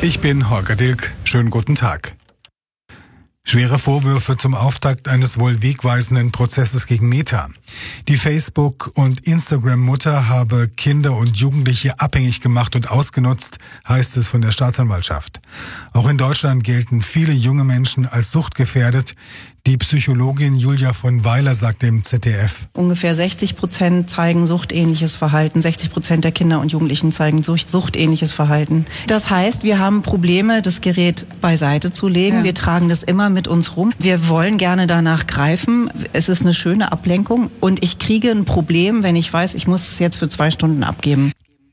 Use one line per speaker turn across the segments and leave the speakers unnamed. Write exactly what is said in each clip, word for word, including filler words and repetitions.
Ich bin Holger Dilk. Schönen guten Tag. Schwere Vorwürfe zum Auftakt eines wohl wegweisenden Prozesses gegen Meta. Die Facebook- und Instagram-Mutter habe Kinder und Jugendliche abhängig gemacht und ausgenutzt, heißt es von der Staatsanwaltschaft. Auch in Deutschland gelten viele junge Menschen als suchtgefährdet. Die Psychologin Julia von Weiler sagt dem Z D F.
Ungefähr sechzig Prozent zeigen suchtähnliches Verhalten. sechzig Prozent der Kinder und Jugendlichen zeigen sucht, suchtähnliches Verhalten. Das heißt, wir haben Probleme, das Gerät beiseite zu legen. Ja. Wir tragen das immer mit uns rum. Wir wollen gerne danach greifen. Es ist eine schöne Ablenkung. Und ich kriege ein Problem, wenn ich weiß, ich muss es jetzt für zwei Stunden abgeben.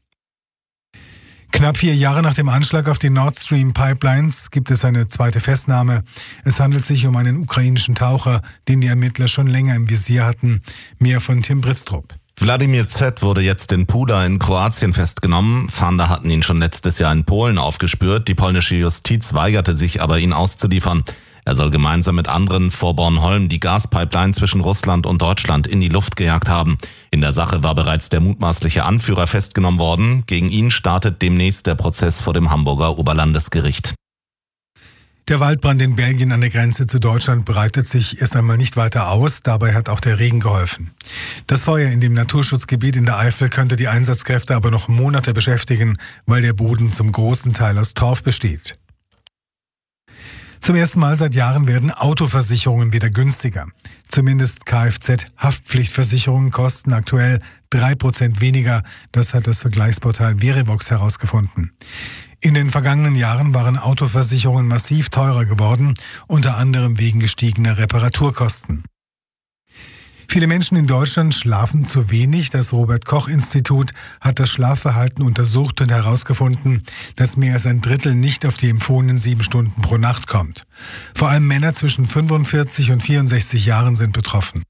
Knapp vier Jahre nach dem Anschlag auf die Nord Stream Pipelines gibt es eine zweite Festnahme. Es handelt sich um einen ukrainischen Taucher, den die Ermittler schon länger im Visier hatten. Mehr von Tim Britztrup.
Wladimir Z. wurde jetzt in Pula in Kroatien festgenommen. Fahnder hatten ihn schon letztes Jahr in Polen aufgespürt. Die polnische Justiz weigerte sich aber, ihn auszuliefern. Er soll gemeinsam mit anderen vor Bornholm die Gaspipeline zwischen Russland und Deutschland in die Luft gejagt haben. In der Sache war bereits der mutmaßliche Anführer festgenommen worden. Gegen ihn startet demnächst der Prozess vor dem Hamburger Oberlandesgericht.
Der Waldbrand in Belgien an der Grenze zu Deutschland breitet sich erst einmal nicht weiter aus. Dabei hat auch der Regen geholfen. Das Feuer in dem Naturschutzgebiet in der Eifel könnte die Einsatzkräfte aber noch Monate beschäftigen, weil der Boden zum großen Teil aus Torf besteht. Zum ersten Mal seit Jahren werden Autoversicherungen wieder günstiger. Zumindest Kfz-Haftpflichtversicherungen kosten aktuell drei Prozent weniger. Das hat das Vergleichsportal Verivox herausgefunden. In den vergangenen Jahren waren Autoversicherungen massiv teurer geworden, unter anderem wegen gestiegener Reparaturkosten. Viele Menschen in Deutschland schlafen zu wenig. Das Robert-Koch-Institut hat das Schlafverhalten untersucht und herausgefunden, dass mehr als ein Drittel nicht auf die empfohlenen sieben Stunden pro Nacht kommt. Vor allem Männer zwischen fünfundvierzig und vierundsechzig Jahren sind betroffen.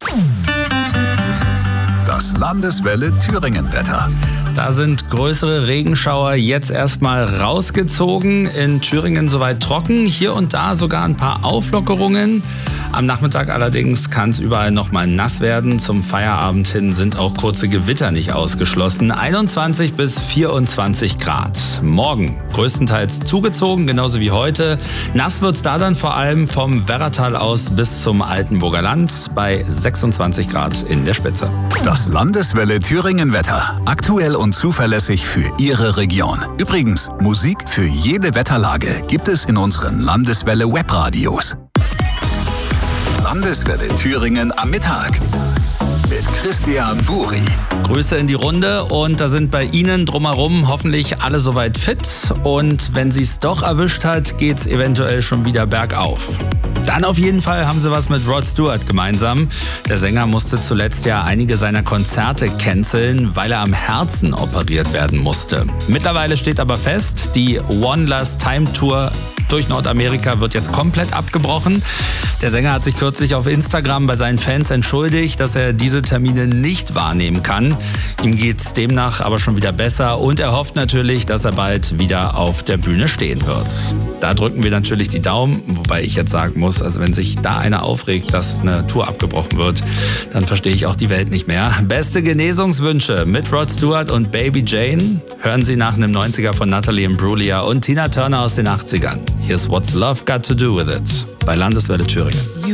Das Landeswelle Thüringen-Wetter.
Da sind größere Regenschauer jetzt erstmal rausgezogen. In Thüringen soweit trocken, hier und da sogar ein paar Auflockerungen. Am Nachmittag allerdings kann es überall nochmal nass werden. Zum Feierabend hin sind auch kurze Gewitter nicht ausgeschlossen. einundzwanzig bis vierundzwanzig Grad. Morgen größtenteils zugezogen, genauso wie heute. Nass wird es da dann vor allem vom Werratal aus bis zum Altenburger Land bei sechsundzwanzig Grad in der Spitze.
Das Landeswelle Thüringen-Wetter. Aktuell und zuverlässig für Ihre Region. Übrigens, Musik für jede Wetterlage gibt es in unseren Landeswelle Webradios. Landeswelle Thüringen am Mittag mit Christian Buri.
Grüße in die Runde und da sind bei Ihnen drumherum hoffentlich alle soweit fit. Und wenn Sie es doch erwischt hat, geht es eventuell schon wieder bergauf. Dann auf jeden Fall haben sie was mit Rod Stewart gemeinsam. Der Sänger musste zuletzt ja einige seiner Konzerte canceln, weil er am Herzen operiert werden musste. Mittlerweile steht aber fest, die One Last Time Tour durch Nordamerika wird jetzt komplett abgebrochen. Der Sänger hat sich kürzlich auf Instagram bei seinen Fans entschuldigt, dass er diese Termine nicht wahrnehmen kann. Ihm geht's demnach aber schon wieder besser und er hofft natürlich, dass er bald wieder auf der Bühne stehen wird. Da drücken wir natürlich die Daumen, wobei ich jetzt sagen muss, also wenn sich da einer aufregt, dass eine Tour abgebrochen wird, dann verstehe ich auch die Welt nicht mehr. Beste Genesungswünsche mit Rod Stewart und Baby Jane hören Sie nach einem neunziger von Natalie Imbruglia und Tina Turner aus den achtzigern. Here's What's Love Got to Do With It bei Landeswelle Thüringen.